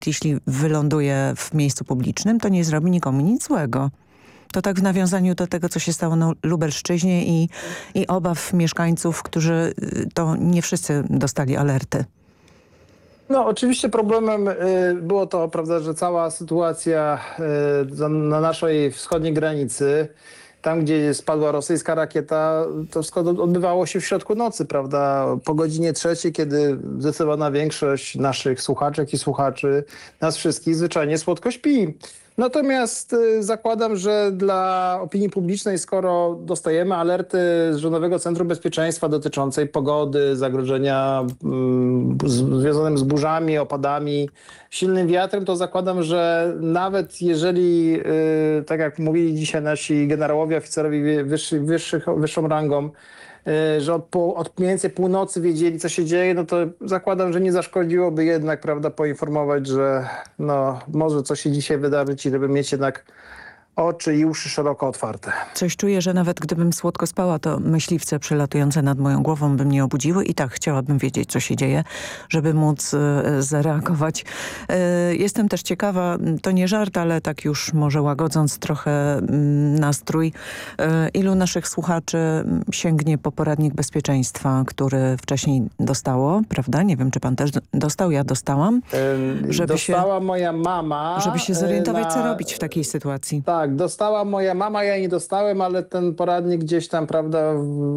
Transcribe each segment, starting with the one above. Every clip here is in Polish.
jeśli wyląduje w miejscu publicznym, to nie zrobi nikomu nic złego. To tak w nawiązaniu do tego, co się stało na Lubelszczyźnie i obaw mieszkańców, którzy to nie wszyscy dostali alerty. No oczywiście problemem było to, prawda, że cała sytuacja na naszej wschodniej granicy, tam gdzie spadła rosyjska rakieta, to wszystko odbywało się w środku nocy, prawda, po godzinie 3, kiedy zdecydowana większość naszych słuchaczek i słuchaczy, nas wszystkich zwyczajnie słodko śpi. Natomiast zakładam, że dla opinii publicznej, skoro dostajemy alerty z Rządowego Centrum Bezpieczeństwa dotyczącej pogody, zagrożenia związanym z burzami, opadami, silnym wiatrem, to zakładam, że nawet jeżeli, tak jak mówili dzisiaj nasi generałowie, oficerowie wyższą rangą, że od mniej więcej północy wiedzieli, co się dzieje, no to zakładam, że nie zaszkodziłoby jednak, prawda, poinformować, że no, może coś się dzisiaj wydarzyć i żeby mieć jednak oczy i uszy szeroko otwarte. Coś czuję, że nawet gdybym słodko spała, to myśliwce przelatujące nad moją głową by mnie obudziły i tak chciałabym wiedzieć, co się dzieje, żeby móc zareagować. Jestem też ciekawa, to nie żart, ale tak już może łagodząc trochę nastrój, ilu naszych słuchaczy sięgnie po poradnik bezpieczeństwa, który wcześniej dostało, prawda? Nie wiem, czy pan też dostał, ja dostałam. Dostała moja mama. Żeby się zorientować, co robić w takiej sytuacji. Tak, dostała moja mama, ja nie dostałem, ale ten poradnik gdzieś tam, prawda, w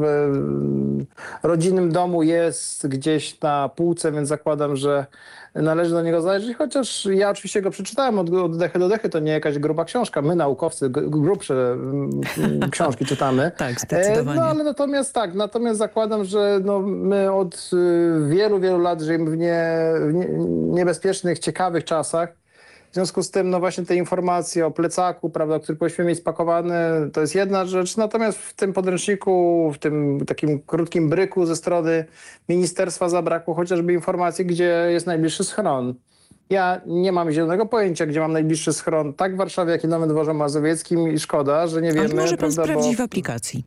rodzinnym domu jest gdzieś na półce, więc zakładam, że należy do niego zajrzeć, chociaż ja oczywiście go przeczytałem od dechy do dechy, to nie jakaś gruba książka. My, naukowcy, grubsze książki czytamy. Tak, zdecydowanie. No ale natomiast zakładam, że no, my od wielu, wielu lat żyjemy w niebezpiecznych, ciekawych czasach. W związku z tym, no właśnie te informacje o plecaku, prawda, który powinniśmy mieć spakowany, to jest jedna rzecz. Natomiast w tym podręczniku, w tym takim krótkim bryku ze strony ministerstwa zabrakło chociażby informacji, gdzie jest najbliższy schron. Ja nie mam zielonego pojęcia, gdzie mam najbliższy schron, tak w Warszawie, jak i w Nowym Dworze Mazowieckim i szkoda, że nie wiemy. Ale może pan prawda, sprawdzić w aplikacji.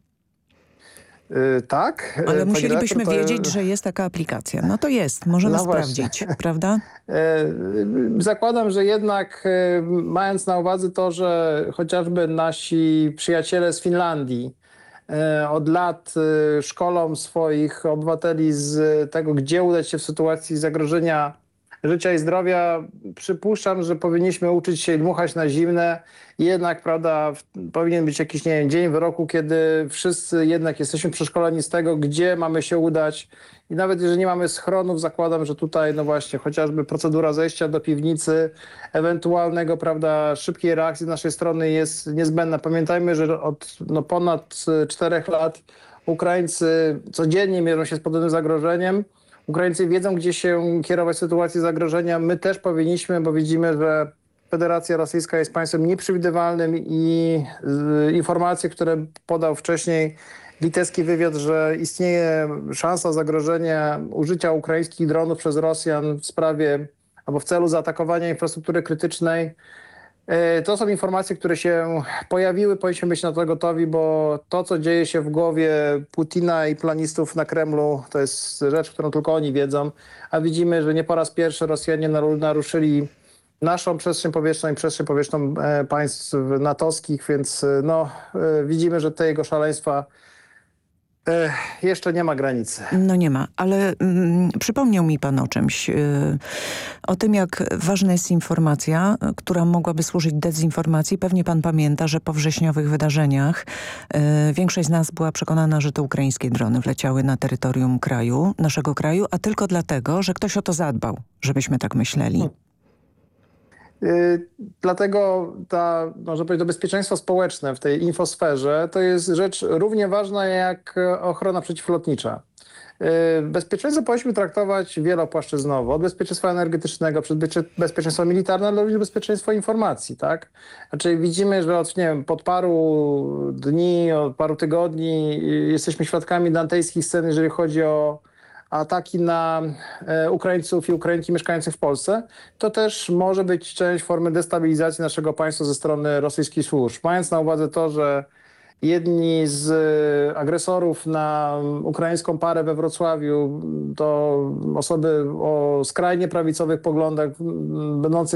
Tak. Ale musielibyśmy wiedzieć, że jest taka aplikacja. No to jest, możemy sprawdzić, prawda? Zakładam, że jednak mając na uwadze to, że chociażby nasi przyjaciele z Finlandii od lat szkolą swoich obywateli z tego, gdzie udać się w sytuacji zagrożenia życia i zdrowia, przypuszczam, że powinniśmy uczyć się dmuchać na zimne. Jednak, prawda, powinien być jakiś, nie wiem, dzień w roku, kiedy wszyscy jednak jesteśmy przeszkoleni z tego, gdzie mamy się udać. I nawet jeżeli nie mamy schronów, zakładam, że tutaj, no właśnie, chociażby procedura zejścia do piwnicy, ewentualnego, prawda, szybkiej reakcji z naszej strony jest niezbędna. Pamiętajmy, że od ponad 4 lat Ukraińcy codziennie mierzą się z podobnym zagrożeniem. Ukraińcy wiedzą, gdzie się kierować w sytuacji zagrożenia. My też powinniśmy, bo widzimy, że Federacja Rosyjska jest państwem nieprzewidywalnym i informacje, które podał wcześniej litewski wywiad, że istnieje szansa zagrożenia użycia ukraińskich dronów przez Rosjan w sprawie albo w celu zaatakowania infrastruktury krytycznej. To są informacje, które się pojawiły, powinniśmy być na to gotowi, bo to, co dzieje się w głowie Putina i planistów na Kremlu, to jest rzecz, którą tylko oni wiedzą, a widzimy, że nie po raz pierwszy Rosjanie naruszyli naszą przestrzeń powietrzną i przestrzeń powietrzną państw natowskich, więc no, widzimy, że te jego szaleństwa jeszcze nie ma granicy. No nie ma, ale przypomniał mi pan o czymś. O tym, jak ważna jest informacja, która mogłaby służyć dezinformacji. Pewnie pan pamięta, że po wrześniowych wydarzeniach większość z nas była przekonana, że to ukraińskie drony wleciały na terytorium kraju, naszego kraju, a tylko dlatego, że ktoś o to zadbał, żebyśmy tak myśleli. Dlatego można powiedzieć, to bezpieczeństwo społeczne w tej infosferze to jest rzecz równie ważna jak ochrona przeciwlotnicza. Bezpieczeństwo powinniśmy traktować wielopłaszczyznowo, od bezpieczeństwa energetycznego, przez bezpieczeństwo militarne, ale również bezpieczeństwo informacji, tak? Znaczy widzimy, że od paru dni, od paru tygodni jesteśmy świadkami dantejskich scen, jeżeli chodzi o ataki na Ukraińców i Ukrainki mieszkających w Polsce, to też może być część formy destabilizacji naszego państwa ze strony rosyjskich służb. Mając na uwadze to, że Jedni z agresorów na ukraińską parę we Wrocławiu to osoby o skrajnie prawicowych poglądach, będących